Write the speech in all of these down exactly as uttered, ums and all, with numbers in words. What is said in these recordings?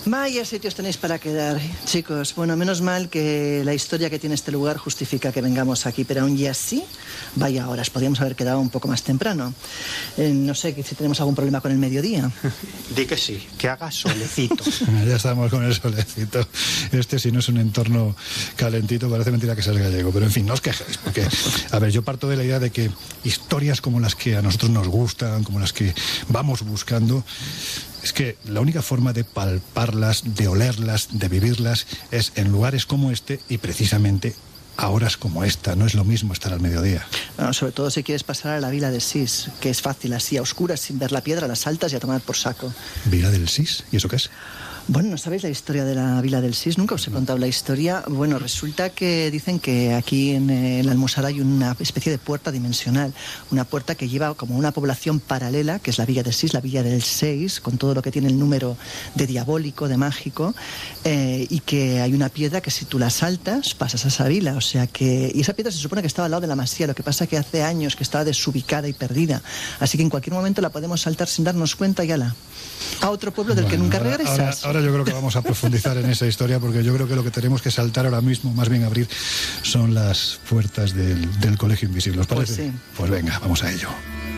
Vaya sitios tenéis para quedar, chicos. Bueno, menos mal que la historia que tiene este lugar justifica que vengamos aquí, pero aún y así, vaya horas, podríamos haber quedado un poco más temprano. Eh, no sé si tenemos algún problema con el mediodía. Di que sí, que haga solecito. Ya estamos con el solecito. Este, si no es un entorno calentito, parece mentira que seas gallego. Pero en fin, no os quejéis, porque, a ver, yo parto de la idea de que historias como las que a nosotros nos gustan, como las que vamos buscando, es que la única forma de palparlas, de olerlas, de vivirlas, es en lugares como este y precisamente a horas como esta. No es lo mismo estar al mediodía. Bueno, sobre todo si quieres pasar a la Vila de Sis, que es fácil así, a oscuras, sin ver la piedra, las saltas y a tomar por saco. ¿Vila del Sis? ¿Y eso qué es? Bueno, ¿no sabéis la historia de la Vila del Sis? Nunca os he contado la historia. Bueno, resulta que dicen que aquí en el Almosara hay una especie de puerta dimensional. Una puerta que lleva como una población paralela, que es la Villa del Sis, la Villa del Seis, con todo lo que tiene el número de diabólico, de mágico, eh, y que hay una piedra que si tú la saltas, pasas a esa vila. O sea que... Y esa piedra se supone que estaba al lado de la masía, lo que pasa que hace años que estaba desubicada y perdida. Así que en cualquier momento la podemos saltar sin darnos cuenta y ala, a otro pueblo del bueno, que nunca ahora, regresas. Ahora, ahora yo creo que vamos a profundizar en esa historia, porque yo creo que lo que tenemos que saltar ahora mismo, más bien abrir, son las puertas del, del Colegio Invisible. ¿Os parece? Pues sí. Pues venga, vamos a ello.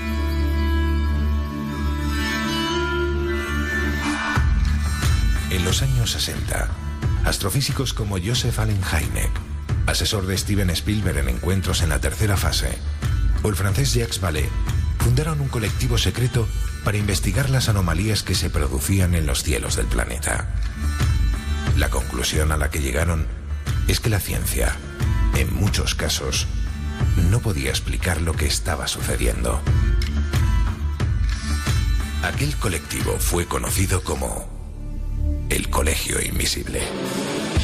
En los años sesenta, astrofísicos como Joseph Allen Hynek, asesor de Steven Spielberg en Encuentros en la tercera fase, o el francés Jacques Vallée, fundaron un colectivo secreto para investigar las anomalías que se producían en los cielos del planeta. La conclusión a la que llegaron es que la ciencia, en muchos casos, no podía explicar lo que estaba sucediendo. Aquel colectivo fue conocido como el Colegio Invisible.